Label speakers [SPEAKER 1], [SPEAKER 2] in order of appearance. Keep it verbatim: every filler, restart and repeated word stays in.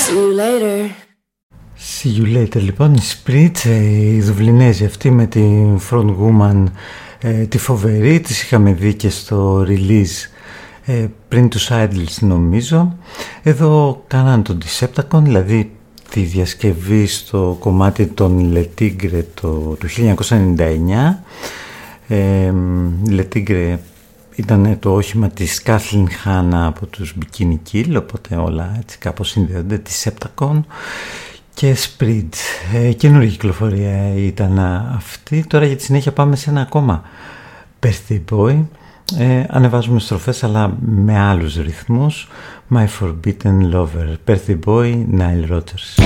[SPEAKER 1] See you later.
[SPEAKER 2] See you later, λοιπόν, η Spritz, η Δουβλινέζη αυτή με τη front woman, ε, τη φοβερή, τις είχαμε δει και στο release ε, πριν τους Idols νομίζω. Εδώ κάναν τον Decepticon, δηλαδή τη διασκευή στο κομμάτι των Le Tigre το, του χίλια εννιακόσια ενενήντα εννιά. ε, Le Tigre ήταν το όχημα της Kathleen Hanna από τους Bikini Kill, οπότε όλα έτσι κάπως συνδέονται. Decepticon και Spritz, ε, καινούργια κυκλοφορία ήταν αυτή. Τώρα για τη συνέχεια πάμε σε ένα ακόμα Birthday Boy. ε, Ανεβάζουμε στροφές αλλά με άλλους ρυθμούς. My Forbidden Lover, Birthday Boy, Nile Rodgers.